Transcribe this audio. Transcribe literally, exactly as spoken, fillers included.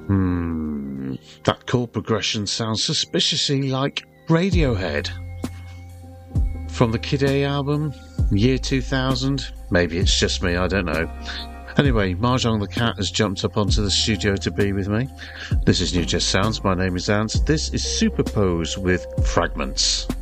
Hmm, that chord progression sounds suspiciously like Radiohead. From the Kid A album, year two thousand? Maybe it's just me, I don't know. Anyway, Mahjong the cat has jumped up onto the studio to be with me. This is New Jazz Sounds, my name is Ant. This is Superpose with Fragments.